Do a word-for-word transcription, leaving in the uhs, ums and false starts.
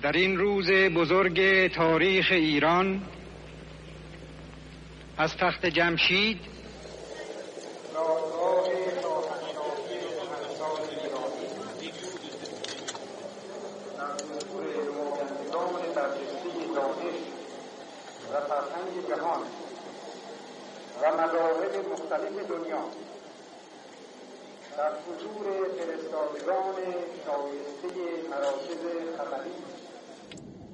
در این روز بزرگ تاریخ ایران از تخت جمشید دادگاه شاهنشاهی شهنشاه ایرانی در حضور نمایندگان برجسته دانش و فرهنگ جهان و مذاهب مختلف دنیا، در حضور فرستادگان شایسته مراکز خبری